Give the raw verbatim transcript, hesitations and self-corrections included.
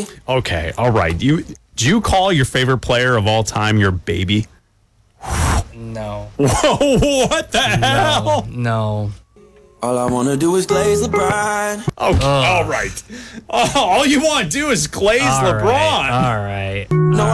baby. Okay, all right. You do you call your favorite player of all time your baby? No. Whoa, what the hell? No. All I wanna do is glaze LeBron. Oh, all right. Oh, all you want to do is glaze All LeBron. right. All right.